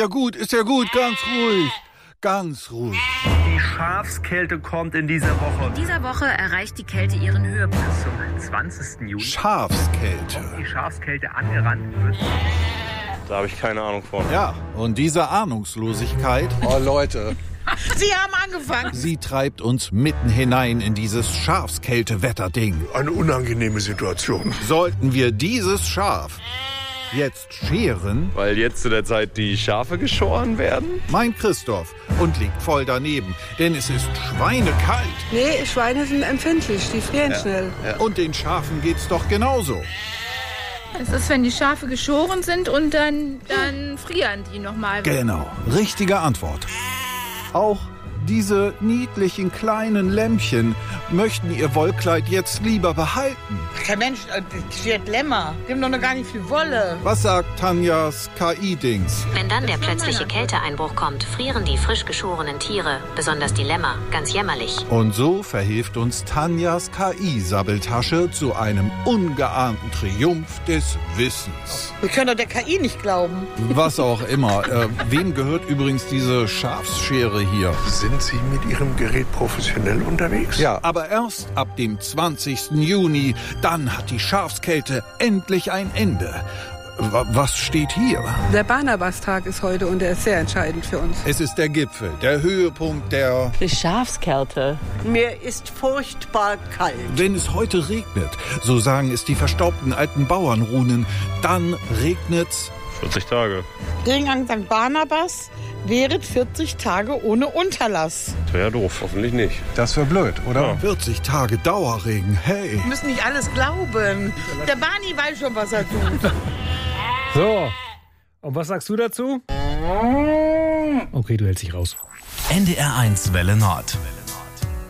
ja gut, ganz ruhig. Ganz ruhig. Die Schafskälte kommt in dieser Woche. In dieser Woche erreicht die Kälte ihren Höhepunkt. Zum 20. Juni. Schafskälte. Die Schafskälte angerannt wird. Da habe ich keine Ahnung von. Ja, und diese Ahnungslosigkeit, Oh Leute, Sie haben angefangen. sie treibt uns mitten hinein in dieses Schafskälte-Wetterding. Eine unangenehme Situation. Sollten wir dieses Schaf jetzt scheren, Weil jetzt zu der Zeit die Schafe geschoren werden? meint Christoph und liegt voll daneben, denn es ist schweinekalt. Nee, Schweine sind empfindlich, die frieren schnell. Und den Schafen geht's doch genauso. Es ist, wenn die Schafe geschoren sind und dann frieren die nochmal. Genau, richtige Antwort. Auch diese niedlichen kleinen Lämmchen möchten ihr Wollkleid jetzt lieber behalten. Kein Mensch, die hat Lämmer. Die haben doch noch gar nicht viel Wolle. Was sagt Tanjas KI-Dings? Wenn dann der plötzliche Kälteeinbruch kommt, frieren die frisch geschorenen Tiere, besonders die Lämmer, ganz jämmerlich. Und so verhilft uns Tanjas KI-Sabbeltasche zu einem ungeahnten Triumph des Wissens. Wir können doch der KI nicht glauben. Was auch immer. Wem gehört übrigens diese Schafsschere hier? Sind Sie mit Ihrem Gerät professionell unterwegs? Ja, aber erst ab dem 20. Juni, dann hat die Schafskälte endlich ein Ende. Was steht hier? Der Barnabastag ist heute und der ist sehr entscheidend für uns. Es ist der Gipfel, der Höhepunkt der... Die Schafskälte. Mir ist furchtbar kalt. Wenn es heute regnet, so sagen es die verstaubten alten Bauernrunen, dann regnet's 40 Tage. Regen an St. Barnabas wäret 40 Tage ohne Unterlass. Das wäre ja doof. Hoffentlich nicht. Das wäre blöd, oder? Ja. 40 Tage Dauerregen, hey. Wir müssen nicht alles glauben. Der Barney weiß schon, was er tut. So, und was sagst du dazu? Okay, du hältst dich raus. NDR1 Welle Nord.